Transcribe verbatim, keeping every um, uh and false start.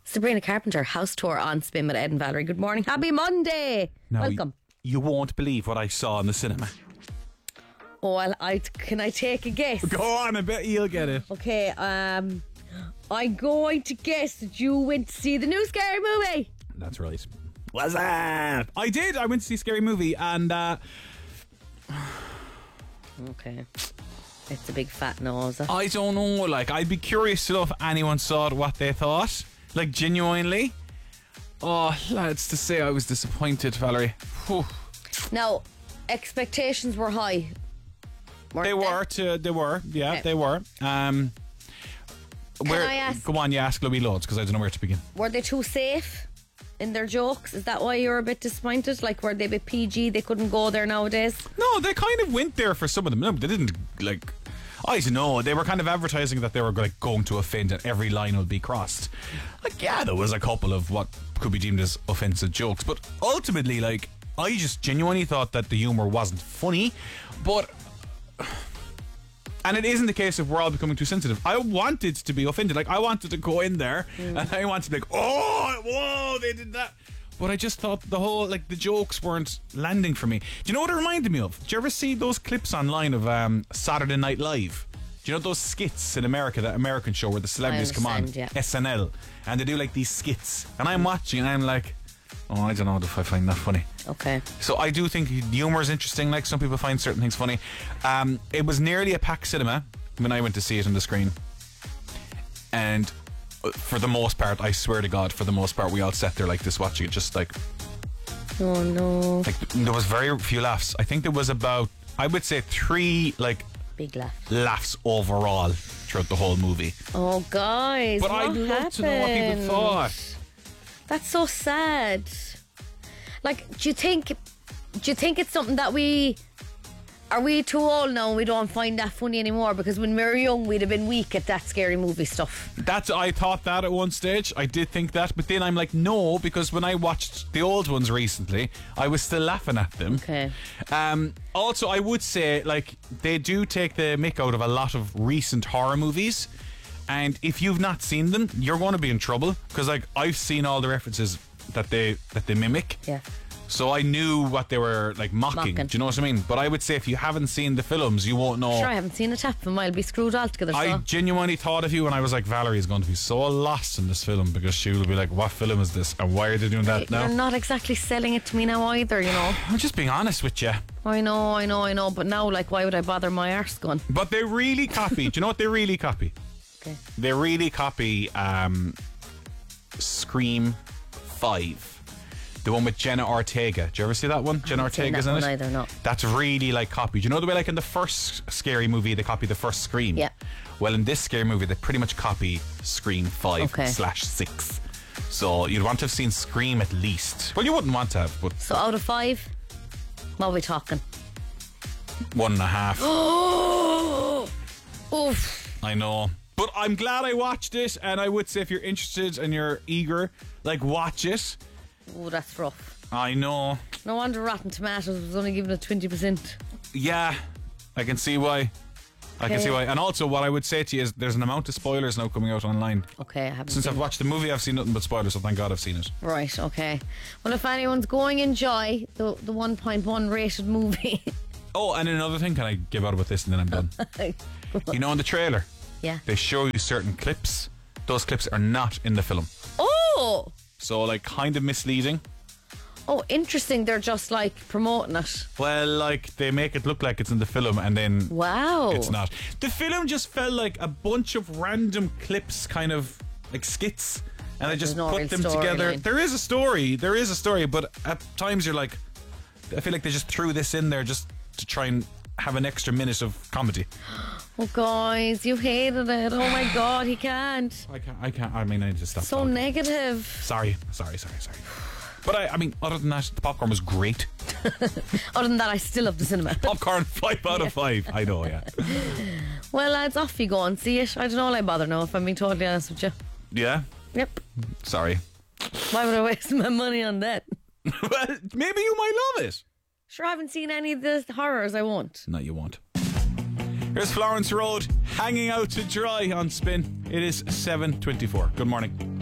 Sabrina Carpenter, house tour on Spin with Ed and Valerie. Good morning. Happy Monday. Now, Welcome. You won't believe what I saw in the cinema. Oh, well, I, can I take a guess? Go on, I bet you'll get it. Okay, um, I'm going to guess that you went to see the new Scary Movie. That's right. What's that? I did. I went to see Scary Movie and... Uh, okay. It's a big fat nose. I don't know. Like, I'd be curious to know if anyone saw what they thought. Like, genuinely. Oh, lads, to say I was disappointed, Valerie. Whew. Now, expectations were high. They were, to, they were, yeah, okay. they were. Um, where, I ask, go on, you ask Louis loads because I don't know where to begin. Were they too safe in their jokes? Is that why you were a bit disappointed? Like, were they a bit P G? They couldn't go there nowadays? No, they kind of went there for some of them. No, they didn't, like, I don't know. They were kind of advertising that they were like going to offend and every line would be crossed. Like, yeah, there was a couple of what could be deemed as offensive jokes, but ultimately, like, I just genuinely thought that the humour wasn't funny, but... And it isn't the case of we're all becoming too sensitive. I wanted to be offended. Like, I wanted to go in there mm. and I wanted to be like, oh, whoa, they did that. But I just thought the whole, like, the jokes weren't landing for me. Do you know what it reminded me of? Did you ever see those clips online of um, Saturday Night Live? Do you know those skits in America, that American show where the celebrities come on, yeah. S N L, and they do, like, these skits? And I'm watching and I'm like, oh, I don't know if I find that funny. Okay. So I do think humour is interesting. Like, some people find certain things funny. Um, it was nearly a packed cinema when I went to see it on the screen. And for the most part, I swear to God, for the most part, we all sat there like this watching it, just like... Oh, no. Like, there was very few laughs. I think there was about, I would say, three, like... Big laugh. Laughs overall throughout the whole movie. Oh, guys, But what I'd love happened? to know what people thought. That's so sad. Like, do you think do you think it's something that we are we too old now and we don't find that funny anymore? Because when we were young we'd have been weak at that Scary Movie stuff. That's I thought that at one stage. I did think that, but then I'm like, no, because when I watched the old ones recently, I was still laughing at them. Okay. Um also, I would say, like, they do take the mick out of a lot of recent horror movies. And if you've not seen them, you're going to be in trouble. Because, like, I've seen all the references that they that they mimic. Yeah. So I knew what they were, like, mocking. Mocking. Do you know what I mean? But I would say if you haven't seen the films, you won't know. Sure, I haven't seen a tap of them. I'll be screwed altogether. I so. genuinely thought of you and I was like, Valerie is going to be so lost in this film because she will be like, what film is this? And why are they doing that now? You're not exactly selling it to me now either, you know. I'm just being honest with you. I know, I know, I know. But now, like, why would I bother my arse gun? But they really copy. Do you know what they really copy? Okay. They really copy um, Scream five. The one with Jenna Ortega. Did you ever see that one? Jenna Ortega's in it? I don't know. That's really like copied. You know the way, like, in the first Scary Movie they copy the first Scream? Yeah. Well, in this Scary Movie they pretty much copy Scream five okay. slash six. So you'd want to have seen Scream at least. Well, you wouldn't want to have, but... So out of five, what are we talking? One and a half. Oh! Oof. I know. But I'm glad I watched it, and I would say if you're interested and you're eager, like, watch it. Oh, that's rough. I know. No wonder Rotten Tomatoes was only giving it twenty percent. Yeah, I can see why. I okay. can see why. And also, what I would say to you is there's an amount of spoilers now coming out online. Okay, I haven't Since seen I've it. watched the movie, I've seen nothing but spoilers, so thank God I've seen it. Right, okay. Well, if anyone's going, enjoy the, the one point one rated movie. Oh, and another thing, can I give out about this and then I'm done? You know, in the trailer, yeah, they show you certain clips. Those clips are not in the film. Oh! So, like, kind of misleading. Oh, interesting. They're just, like, promoting it. Well, like, they make it look like it's in the film and then wow, it's not. The film just felt like a bunch of random clips, kind of like skits, and they just no put them story together. line. There is a story, there is a story, but at times you're like, I feel like they just threw this in there just to try and have an extra minute of comedy. Oh, guys, you hated it. Oh my God, he can't. I can't, I can't, I mean, I need to stop So talking. negative. Sorry, sorry, sorry, sorry. But I, I mean, other than that, the popcorn was great. Other than that, I still love the cinema. Popcorn, five out of five. I know, yeah. Well, lads, off you go and see it. I don't know, will I bother now, if I'm being totally honest with you. Yeah? Yep. Sorry. Why would I waste my money on that? Well, maybe you might love it. Sure, I haven't seen any of the horrors. I won't. No, you won't. Here's Florence Road hanging out to dry on Spin. It is seven twenty-four. Good morning.